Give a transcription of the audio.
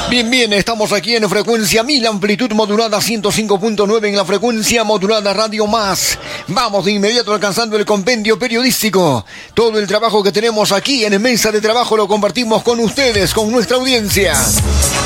Bien, bien, estamos aquí en frecuencia 1000, amplitud modulada 105.9 en la frecuencia modulada Radio Más. Vamos de inmediato alcanzando el compendio periodístico. Todo el trabajo que tenemos aquí en Mesa de Trabajo lo compartimos con ustedes, con nuestra audiencia.